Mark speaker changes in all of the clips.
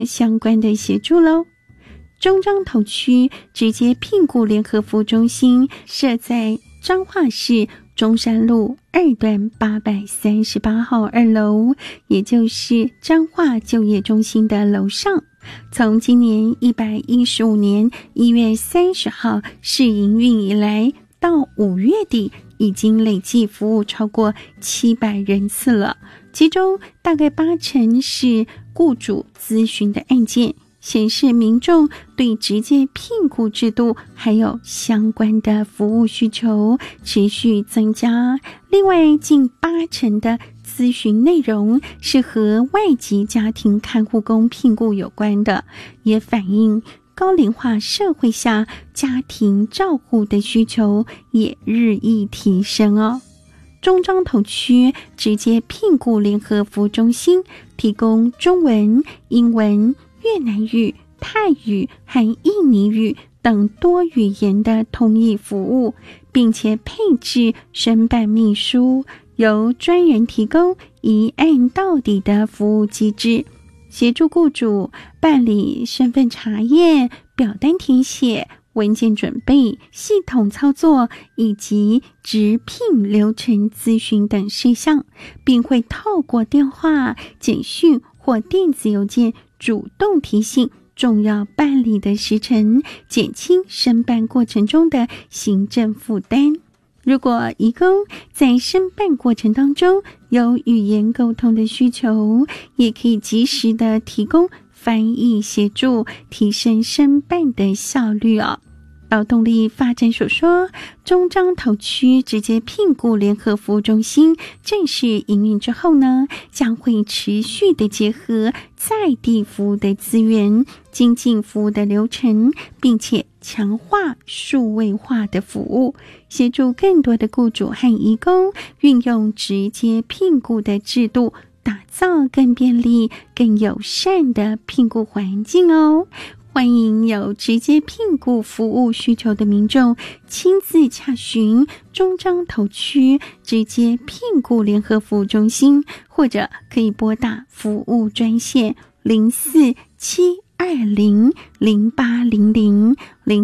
Speaker 1: 相关的协助咯。中彰投区直接聘雇联合服务中心设在彰化市中山路2段838号2楼，也就是彰化就业中心的楼上。从今年115年1月30号试营运以来，到5月底已经累计服务超过700人次了，其中大概80%是雇主咨询的案件，显示民众对直接聘雇制度还有相关的服务需求持续增加。另外，近80%的咨询内容是和外籍家庭看护工聘雇有关的，也反映高龄化社会下家庭照护的需求也日益提升哦。中彰投区直接聘雇联合服务中心提供中文、英文、越南语、泰语和印尼语等多语言的通译服务，并且配置申办秘书，由专人提供一案到底的服务机制，协助雇主办理身份查验、表单填写、文件准备、系统操作以及职聘流程咨询等事项，并会透过电话、简讯或电子邮件主动提醒重要办理的时程，减轻申办过程中的行政负担。如果移工在申办过程当中有语言沟通的需求，也可以及时的提供翻译协助，提升申办的效率哦。劳动力发展署说，中彰投区直接聘雇联合服务中心正式营运之后呢，将会持续的结合在地服务的资源，精进服务的流程，并且强化数位化的服务，协助更多的雇主和移工运用直接聘雇的制度，打造更便利、更友善的聘雇环境哦。欢迎有直接聘雇服务需求的民众亲自洽询中彰投区直接聘雇联合服务中心，或者可以拨打服务专线0472000800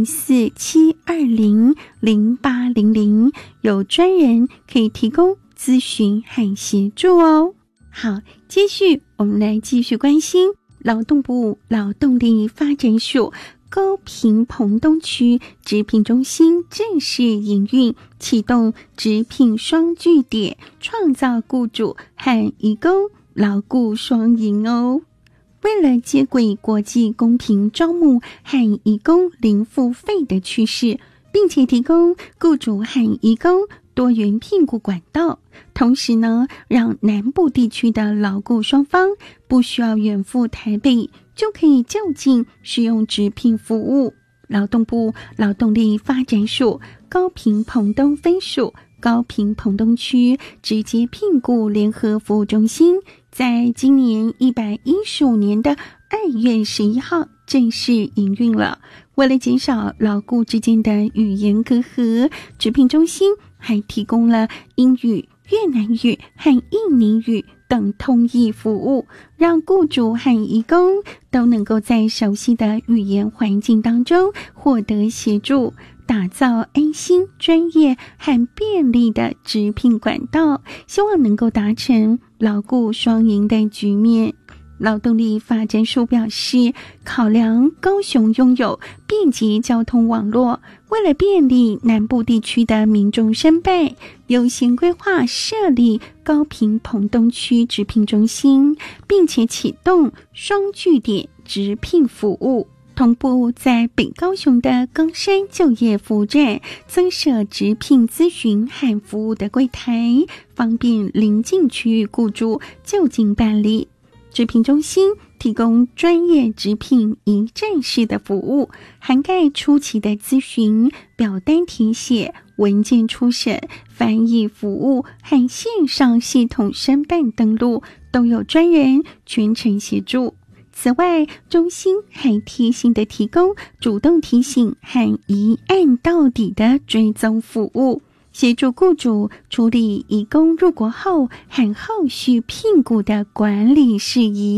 Speaker 1: 0472000800，有专人可以提供咨询和协助哦。好，接续我们来继续关心劳动部劳动力发展署高屏澎东区职聘中心正式营运，启动职聘双据点，创造雇主和移工劳雇双赢哦。为了接轨国际公平招募和移工零付费的趋势，并且提供雇主和移工多元聘雇管道，同时呢，让南部地区的劳雇双方不需要远赴台北就可以就近使用职聘服务。劳动部劳动力发展署高屏澎东分署高屏澎东区直接聘雇联合服务中心，在今年115年的2月11号正式营运了。为了减少劳雇之间的语言隔阂，职聘中心还提供了英语、越南语和印尼语等通译服务，让雇主和移工都能够在熟悉的语言环境当中获得协助，打造安心、专业和便利的职聘管道，希望能够达成劳雇双赢的局面。劳动力发展署表示，考量高雄拥有便捷交通网络，为了便利南部地区的民众申办，优先规划设立高屏澎东区职聘中心，并且启动双据点职聘服务，同步在北高雄的冈山就业服务站增设职聘咨询和服务的柜台，方便邻近区域雇主就近办理。职聘中心提供专业职聘一站式的服务，涵盖初期的咨询、表单填写、文件初审、翻译服务和线上系统申办登录，都有专人全程协助。此外，中心还贴心的提供主动提醒和一案到底的追踪服务，协助雇主处理移工入国后和后续聘雇的管理事宜。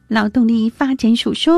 Speaker 1: 劳动力发展署说，